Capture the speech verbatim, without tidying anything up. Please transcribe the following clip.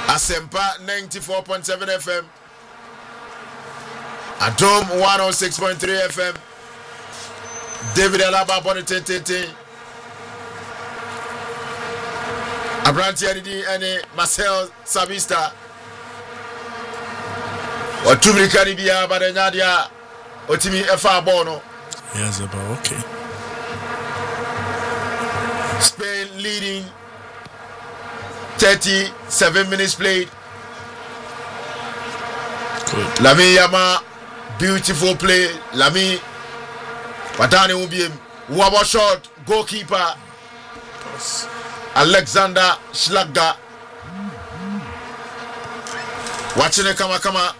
Asempa ninety-four point seven F M. Atom one oh six point three F M. David Alaba Bonite Tete. Abranti Adidi and Marcel Sabista. Or Tumri Caribia, Badenadia, Otimi Efa Bono. Yes, about okay. Spain leading thirty-seven minutes played. Good. Lami Yama, beautiful play. Lami Watani Ubiem, Wabo shot, goalkeeper. Pass. Alexander Schlager. Watching it, kama kama.